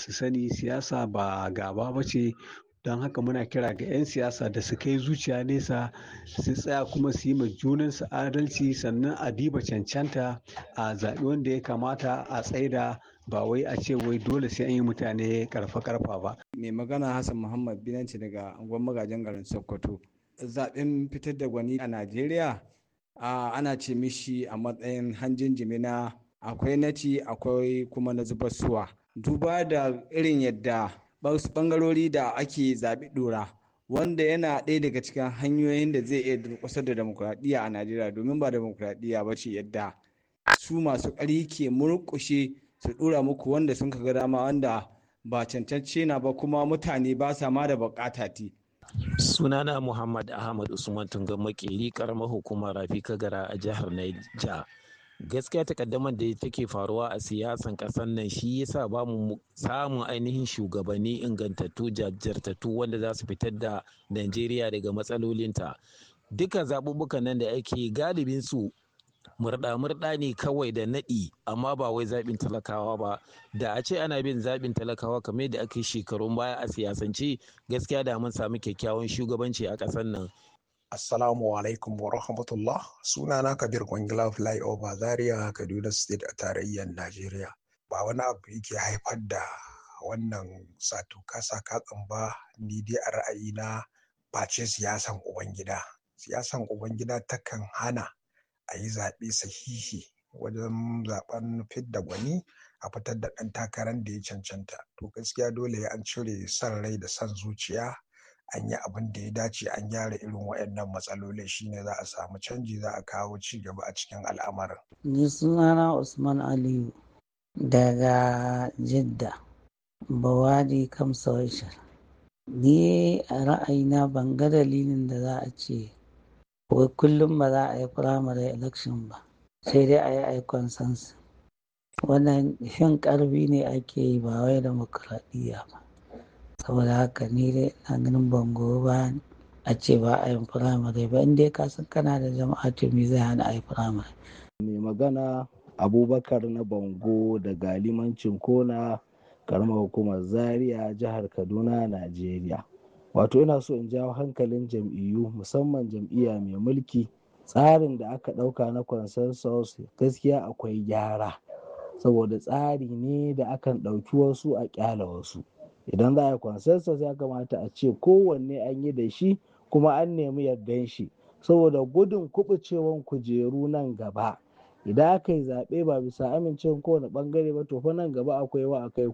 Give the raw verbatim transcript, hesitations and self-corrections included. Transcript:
su sani siyasa ba gaba ba ce. Don haka muna kira ga 'yan siyasa da su kai zuciya nesa, su tsaya kuma su yi ma junansu adalci, sannan a diba cancanta a zaɓi wanda ya kamata a tsaida, ba wai a ce wai dole sai an yi mutane karfa-karfa ba. Mai magana Hassan Muhammad Binanci daga unguwar Magajin garin Sokoto. Zaɓen fitar da gwani a Najeriya ana ce mishi a matsayin hanjin jimina, akwai naci akwai kuma na zubar suwa. Duba da irin yadda wasu ɓangarori da ake zaɓi ɗora, wanda yana ɗaya daga cikin hanyoyin da zai iya durƙusar da demokuraɗiyya a Najeriya, domin ba demokuraɗiyya ba ce yadda su masu ƙarfi ke murƙushe su ɗora muku wanda sun ka ga dama, wanda ba cancance na ba, kuma mutane ba sa ma da buƙata ti. Sunana Muhammad Ahmad Usman Tungan Makeri, karamar hukumar Rafi Kagara a jihar Niger. Gaskiya takaddamar da take faruwa a siyasan ƙasar nan shi yasa ba mu samun ainihin shugabanni ingantattu jajirtattu wanda za su fitar da Najeriya daga matsalolinta. Duka zaɓuɓɓukan nan da ake galibin su murɗa-murɗa ne kawai da naɗi, amma ba wai zaɓin talakawa ba. Da a ce ana bin zaɓin talakawa kamar yadda aka yi shekarun baya a siyasance, gaskiya da mun samu kyakkyawan shugabanci a ƙasar nan. Assalamu alaikum wa rahmatullah. Sunana Kabir Kwangila Flyover Zaria, Kaduna State a tarayyar Najeriya. Ba wani abu yake haifar da wannan sato kasa katsin ba, ni dai a ra'ayina face siyasan Ubangida. Siyasan Ubangida takan hana a yi zaɓe sahihi wajen zaɓen fidda gwani a fitar da ɗan takarar da ya cancanta. To gaskiya dole an cire son rai da son zuciya, an yi abin da ya dace, an gyara irin waɗannan matsalolin, shine za a samu canji, za a kawo ci gaba a cikin al'amarin. Ni sunana Usman Aliyu daga Jidda, Bawadi Kamsawashar. Ni a ra'ayina ban ga dalilin da za a ce wai kullum ba za a yi primary election ba, sai dai a yi aikon sansu. Wannan shin ƙarfi ne ake yi, ba wai demokuraɗiyya ba. Saboda haka ni dai ina ganin bango ba a ce ba a yin firamare ba, in dai ka san kana da jama'a to me zai hana a yi firamare. Mai magana Abubakar na Bango daga limancin Kona, karamar hukumar Zaria, jihar Kaduna, Najeriya. Wato ina so in jawo hankalin jam'iyyu, musamman jam'iyya mai mulki, tsarin da aka ɗauka na consensus gaskiya akwai gyara, saboda tsari ne da akan ɗauki wasu a ƙyala wasu. Idan za a yi consensus ya kamata a ce kowanne an yi da shi kuma an nemi yardan shi, saboda gudun kuɓucewan kujeru nan gaba. Idan aka yi zaɓe ba bisa amincewa kowane ɓangare ba, to fa nan gaba akwai wa akai